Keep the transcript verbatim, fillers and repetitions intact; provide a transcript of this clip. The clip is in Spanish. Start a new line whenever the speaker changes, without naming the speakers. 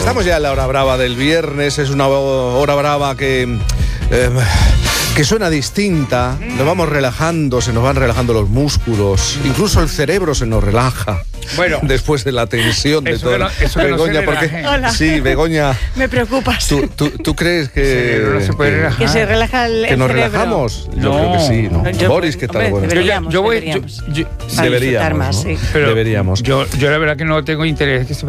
Estamos ya en la hora brava del viernes, es una hora brava que, eh, que suena distinta, nos vamos relajando, se nos van relajando los músculos, incluso el cerebro se nos relaja.
Bueno,
después de la tensión de todo.
No, eso que
Begoña,
no
porque
Hola.
sí, Begoña.
Me preocupas.
¿Tú, tú, tú crees que
no se puede
que,
relajar?
Que se relaja el,
que
el
nos
cerebro.
relajamos? Yo
No.
creo que sí, ¿no?
Yo-
Boris, ¿qué tal?
hombre,
Buenas
deberíamos,
yo voy,
deberíamos.
yo- yo-
Para disfrutar
Deberíamos,
más,
¿no?
sí.
pero
Deberíamos.
Yo, yo la verdad que no tengo interés que